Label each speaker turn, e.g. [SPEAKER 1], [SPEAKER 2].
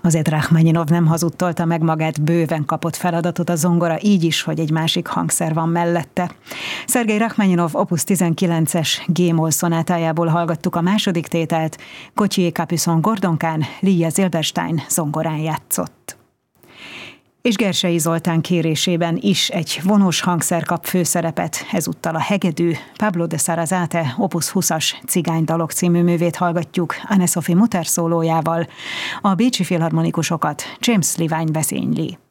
[SPEAKER 1] Azért Rachmaninov nem hazudtolta meg magát, bőven kapott feladatot a zongora, így is, hogy egy másik hangszer van mellette. Szergej Rachmaninov Opus 19-es G-moll szonátájából hallgattuk a második tételt, Gauthier Capuçon gordonkán, Lia Zilberstein zongorán játszott. És Gersei Zoltán kérésében is egy vonós hangszer kap főszerepet, ezúttal a hegedű, Pablo de Sarasate Opus 20-as Cigánydalok című művét hallgatjuk Anne-Sophie Mutter szólójával, a bécsi filharmonikusokat James Levine vezényli.